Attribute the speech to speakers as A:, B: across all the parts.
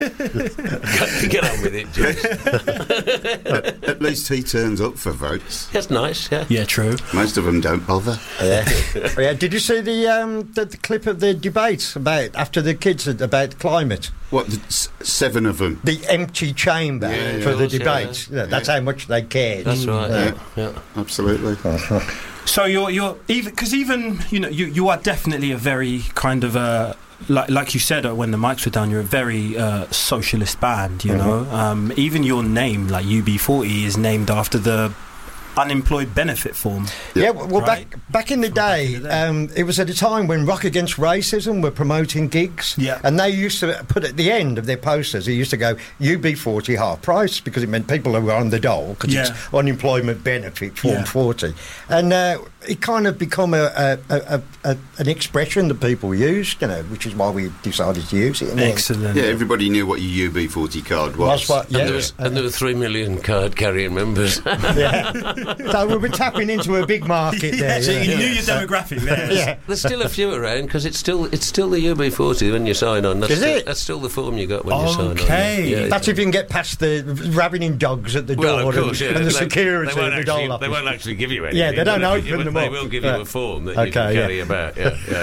A: Get on with it, Juice.
B: At least he turns up for votes.
A: That's nice, yeah.
C: Yeah, true.
B: Most of them don't bother.
D: Yeah. Did you see the clip of the debate after the kids about climate?
B: What, 7 of them?
D: The empty chamber for the debate.
A: Yeah.
D: That's how much they cared.
A: That's right. Yeah.
B: Absolutely.
C: So you're even you are definitely a very kind of like you said when the mics were down, you're a very socialist band, you know. Even your name, like UB40, is named after the unemployed benefit form.
D: Yeah, well,
C: right?
D: back in the day, it was at a time when Rock Against Racism were promoting gigs, and they used to put at the end of their posters, it used to go UB40 half price, because it meant people who were on the dole, because it's unemployment benefit form 40, and it kind of become an expression that people used, you know, which is why we decided to use it.
C: Excellent.
B: Yeah, everybody knew what your UB40 card was.
A: And there were 3 million card carrying members.
D: So we were tapping into a big market there.
C: So you knew your demographic there.
A: There's still a few around, because it's still the UB40 when you sign on. That's still the form you got when you sign on.
C: Okay.
D: That's if you can get past the ravening dogs at the door and the security at the door.
A: They won't actually give you anything.
D: Yeah, they don't open them up.
A: They will give you a form that you can carry about.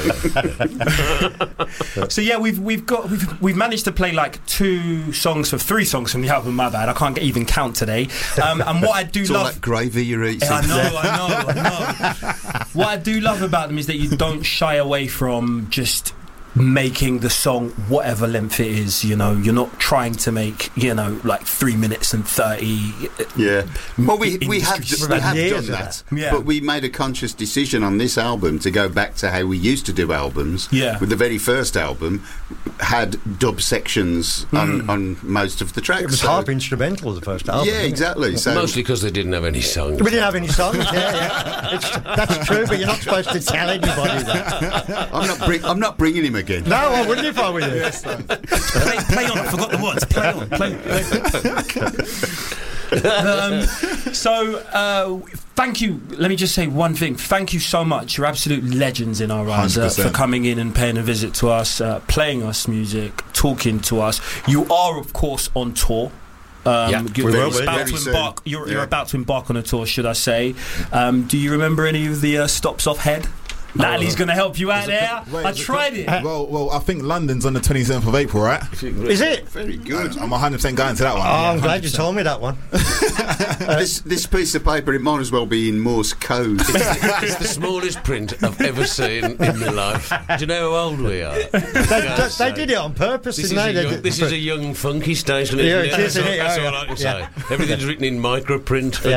C: So we've managed to play like 3 songs from the album. My bad, I can't even count today. And what I do
B: it's
C: love,
B: all that gravy you're eating.
C: I know. What I do love about them is that you don't shy away from just making the song whatever length it is, you know. You're not trying to make, you know, like 3 minutes and 30.
B: Well, we have done that,
D: Yeah.
B: but we made a conscious decision on this album to go back to how we used to do albums.
C: Yeah.
B: With the very first album, had dub sections on most of the tracks.
D: It was harp instrumental, the first album.
B: Yeah, exactly. So
A: mostly because they didn't have any songs.
D: We didn't have any songs. That's true, but you're not supposed to tell anybody that.
B: I'm not bringing him again.
D: No, I wouldn't if I were you.
C: Play on, I forgot the words. Play on. Thank you. Let me just say one thing. Thank you so much. You're absolute legends in our eyes for coming in and paying a visit to us, playing us music, talking to us. You are, of course, on tour. You're about to embark on a tour, should I say. Do you remember any of the stops off head? Natalie's going to help you out there. I tried it.
E: Well, I think London's on the 27th of April, right?
D: Is it?
B: Very good.
E: I'm 100% going to that one.
D: Oh, I'm glad you told me that one.
B: This piece of paper, it might as well be in Morse code.
A: It's the smallest print I've ever seen in my life. Do you know how old we are?
D: They did it on purpose, didn't they?
A: This is a young, funky station.
D: Yeah, it is, isn't it?
A: That's all I can say. Everything's written in microprint for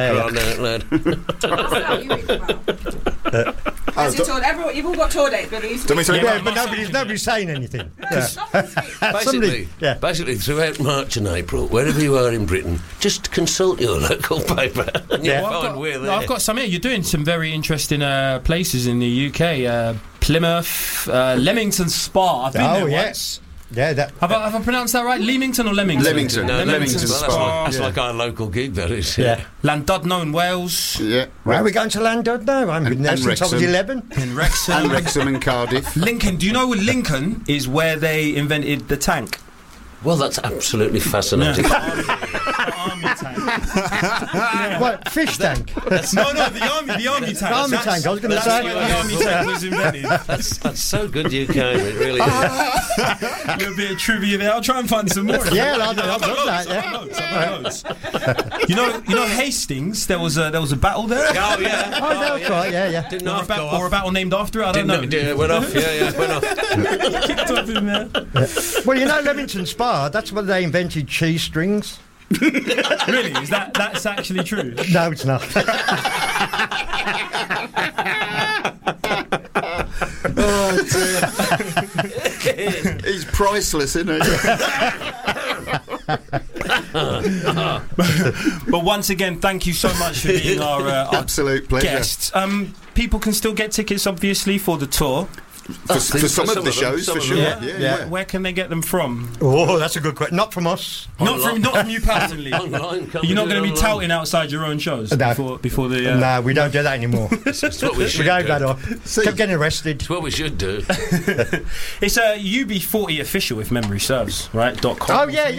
A: crying out loud.
F: You've all got tour dates, but
D: nobody's saying anything.
A: Basically, throughout March and April, wherever you are in Britain, just consult your local paper and you'll find we're there.
C: I've got some here. You're doing some very interesting places in the UK. Plymouth, Leamington Spa. I've been there once.
D: Yeah,
C: have I pronounced that right? Leamington or Leamington?
B: Leamington Spa.
A: That's like our local gig, that is.
C: Llandudno in Wales.
B: Yeah.
D: Where are we going to Llandudno? I've been there since I was 11.
C: In Wrexham.
B: And Wrexham and Cardiff.
C: Lincoln. Do you know Lincoln is where they invented the tank?
A: Well, that's absolutely fascinating.
C: Army tank.
D: What, fish tank?
C: No, the army tank.
D: The army tank, I was going to say.
C: Where the army tank was invented.
A: That's so good you came, it really is.
C: A little bit of trivia there. I'll try and find some more.
D: Yeah, I've got loads.
C: You know Hastings, there was a battle there?
A: Oh, yeah.
D: Oh, that's right, yeah.
A: Didn't
C: or a battle named after it, I don't know.
A: It went off, went off.
C: Kicked up in there.
D: Well, you know Leamington Spa, that's where they invented cheese strings.
C: Really? Is that's actually true?
D: No, it's not.
B: Oh, dear. He's priceless, isn't he?
C: But once again, thank you so much for being our
B: absolute pleasure.
C: Guests. People can still get tickets, obviously, for the tour.
B: For some of the shows, for sure.
C: Yeah. Where can they get them from?
D: Oh, that's a good question. Not from us.
C: Not from you personally.
A: Online.
C: You're not going to be touting outside your own shows before the.
D: No, we don't do that anymore.
A: That's what we should
D: gave
A: do.
D: that up. Kept getting arrested.
A: It's what we should do.
C: It's a UB40 official, if memory serves, right? .com.
D: Oh yeah.